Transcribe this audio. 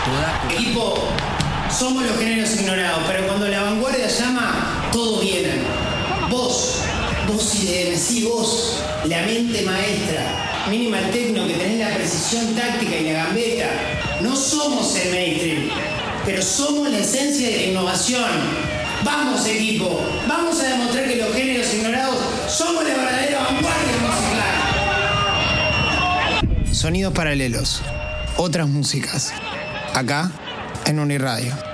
Equipo, somos los géneros ignorados, pero cuando la vanguardia llama, todos vienen. Vos IDM, sí, vos, la mente maestra, Minimal Techno, que tenés la precisión táctica y la gambeta. No somos el mainstream, pero somos la esencia de la innovación. Vamos, equipo, vamos a demostrar que los géneros ignorados somos la verdadera vanguardia musical. Sonidos paralelos, otras músicas, acá en Uniradio.